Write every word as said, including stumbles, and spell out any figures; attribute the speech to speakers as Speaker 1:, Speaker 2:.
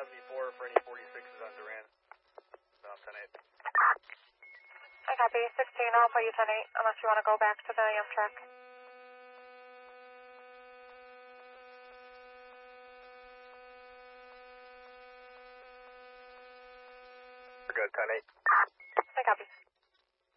Speaker 1: Cosby four for any forty-sixes on Duran. Um, ten eight.
Speaker 2: I copy. sixteen, I'll put you ten eight, unless you want to go back to the Amtrak.
Speaker 1: We're good, ten eight.
Speaker 2: I copy.